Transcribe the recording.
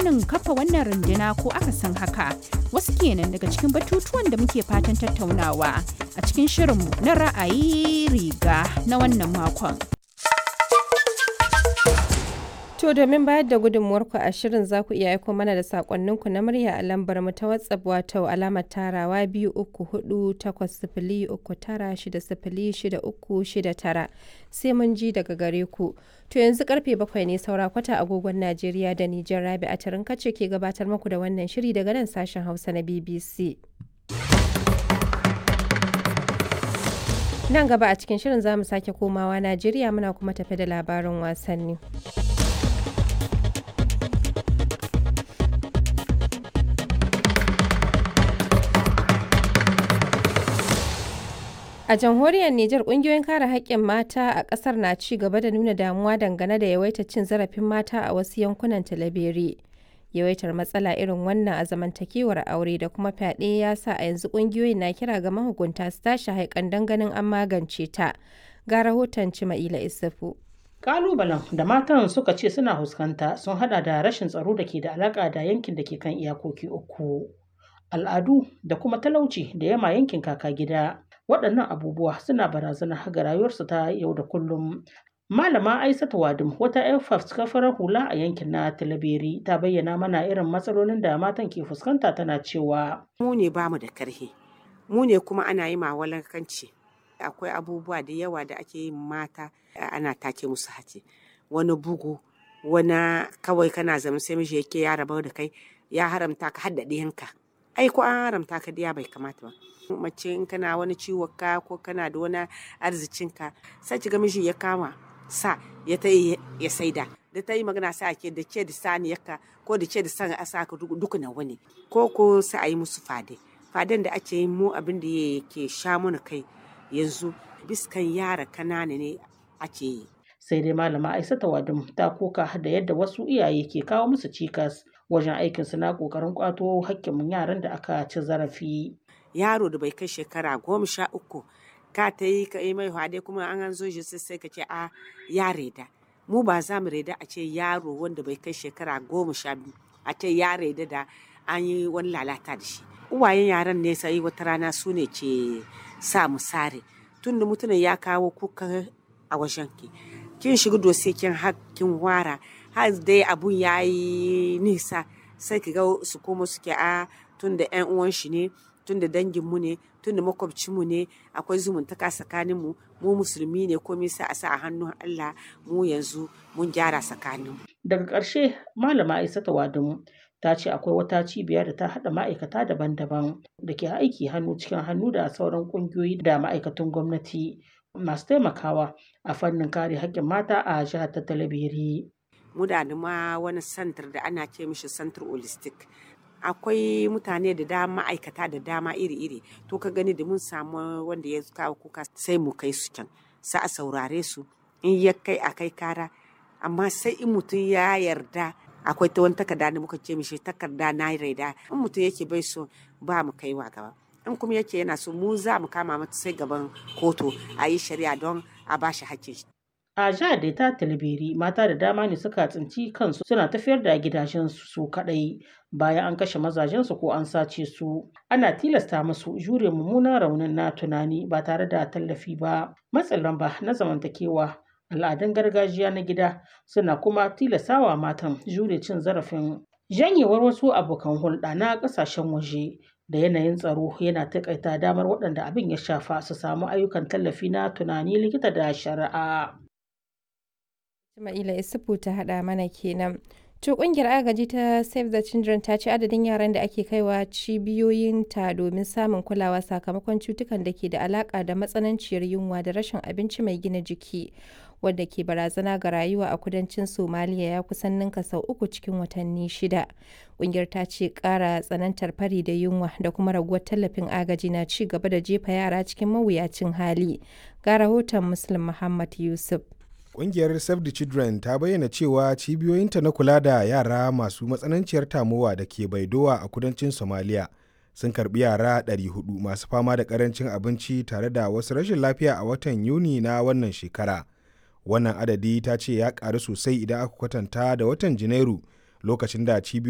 alfanun kafa wannan runduna ko akasin haka? Wasu kenan daga cikin batutuwan da muke fatan tattaunawa a cikin shirinmu na ra'ayi riga na wannan makon. To domin bayar da gudunmuwarku a shirin za ku iya aiko mana da sakonninku na murya a lambar mu ta WhatsApp wato alamar tarawa 234 sai mun ji daga gare ku. To yanzu karfe 7 ne saura kwata agogon Najeriya da Nijar. Rabi a tarin kace ke gabatar muku da wannan shiri daga nan sashen Hausa na BBC. Nan gaba a cikin shirin za mu sake komawa Najeriya muna kuma tafe da labarin wasanni. A jamhuriyar Nijar ƙungiyoyin kare haƙƙin mata a ƙasar na ci gaba da nuna damuwa dangane da yawaitar cin zarafin mata a wasu yankunan Talabere. Yawaitar matsala irin wannan a zamantakewar aure da kuma fyaɗe ya sa a yanzu ƙungiyoyin na kira ga mahukunta su tashi haikan don ganin an magance ta. Ga rahoton Cima'ila Isufu. Kalubalen da matan suka ce suna fuskanta sun hada da rashin tsaro da ke da alaƙa da yankin da ke kan iyakoki uku, al'adu da kuma talauci da yama yankin kaka gida. Waɗannan abubuwa suna barazana ga rayuwarsu ta yau da kullum. Malama Aisatu Wadim, wata 'yar fafutukar hula a yankin na Talabere, ta bayyana mana irin matsalolin da matan ke fuskanta tana cewa. Mu ne bamu da karhi, mu ne kuma ana yi mawalankanci. Akwai abubuwa da yawa da ake yin mata ana take musu hace. Wani bugu, wani kawai kana zama sai miji yake ya rabar da kai ya haramta ka hadda ɗiyanka. Ai ko an haramta ka diya bai kamata ba. Mace in kana wani ciwon ka ko kana da wani arzikin ka sai ki ga miji ya kama sa ya ta ya saida da ta yi magana sai ake da ce da saniyarka ko da ce da san asa ka duka na wani ko sai a yi musu faden da ake yin mu abin da yake sha mana kai yanzu biskan yara kanana ne ake yi. Sai dai malama Aisatu Wadim ta koka da yadda wasu iyaye ke kawo musu cikas wajen aikinsu na ƙoƙarin ƙwato hakkin yaran da aka ci zarafi. Yaro da bai kai shekara 13 ka ta yi ka yi mai hade kuma an zo shi sai ka ce a ya reda. Mu ba za mu reda a ce yaro wanda bai kai shekara 12 a ce ya reda da an yi wani lalata da shi. Uwayen yaran ne sai wata rana su ne ke sa mu sare tun da mutumin ya kawo kuka a wajen ki. Kin shiga dose kin hakkin wara har dai abun ya yi nisa sai ki ga su koma suke a tun da 'yan uwan shi ne tun da danginmu ne tun da makwabcinmu ne akwai zumuntaka tsakaninmu mu musulmi ne komai sai a sa a hannun Allah mu yanzu mun gyara tsakaninmu. Daga ƙarshe malama Aisatu Wadim ta ce akwai wata cibiya da ta haɗa ma'aikata daban-daban da ke aiki hannu cikin hannu da sauran ƙungiyoyi da ma'aikatan gwamnati masu taimakawa a fannin kare haƙƙin mata a jihar ta Talabere. Mu da ma wani santar da ana ce mishi santar holistic. Akwai mutane da dama ma'aikata da dama iri-iri to ka gani da mun samu wanda ya kawo kuka sai mu kai su can sai a saurare su in ya kai a kai kara amma sai in mutum ya yarda akwai ta wani takarda da muka ce mishi takarda na raida in mutum yake bai so ba mu kaiwa gaba in kuma yake yana so mu za mu kama mata sai gaban kotu a yi shari'a don a ba shi hakkin shi. A jihar da ta Talabere mata da dama ne suka tsinci kansu suna tafiyar da gidajensu su kaɗai bayan an kashe mazajensu ko an sace su. Ana tilasta musu jure mummunan raunin na tunani ba tare da tallafi ba. Matsin lamba na zamantakewa, al'adun gargajiya na gida suna kuma tilastawa matan jure cin zarafin. Janyewar wasu abokan hulɗa na ƙasashen waje da yanayin tsaro yana taƙaita damar waɗanda abin ya shafa su samu ayyukan tallafi na tunani, likita da shari'a. Ismaila Isufu ta haɗa mana kenan. To ƙungiyar agaji ta Save the Children ta ce adadin yaran da ake kaiwa cibiyoyinta domin samun kulawa sakamakon cutukan da ke da alaƙa da matsananciyar yunwa da rashin abinci mai gina jiki wadda ke barazana ga rayuwa a kudancin Somaliya ya kusan ninka sau 3 cikin watanni 6. Ƙungiyar ta ce ƙara tsanantar fari da yunwa da kuma raguwar tallafin agaji na ci gaba da jefa yara cikin mawuyacin hali. Ga rahoton Muslim Muhammad Yusuf. Ƙungiyar Save the Children ta bayyana cewa cibiyoyinta na kula da yara masu matsananciyar tamowa da ke Baidowa a kudancin Somalia sun karbi yara 400 masu fama da ƙarancin abinci tare da wasu rashin lafiya a watan Yuni na wannan shekara. Wannan adadi ta ce ya ƙaru sosai idan aka kwatanta da watan Janairu lokacin da cibiyoyin